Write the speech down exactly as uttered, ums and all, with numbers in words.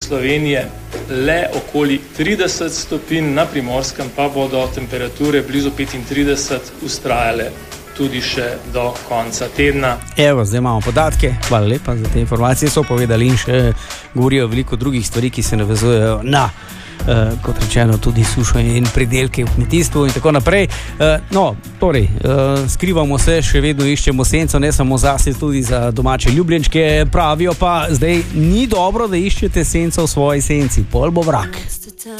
Slovenije le okoli trideset stopinj, na Primorskem pa bodo temperature blizu petintrideset vztrajale tudi še do konca tedna. Evo, zdaj imamo podatke. Hvala lepa za te informacije. So povedali in še govorijo veliko drugih stvari, ki se navezujejo na, uh, kot rečeno, tudi sušo in pridelke v kmetijstvu in tako naprej. Uh, no, torej, uh, skrivamo se, še vedno iščemo senco, ne samo zase, tudi za domače ljubljenčke. Pravijo pa, zdaj ni dobro, da iščete senco v svoji senci. Pol bo vrak.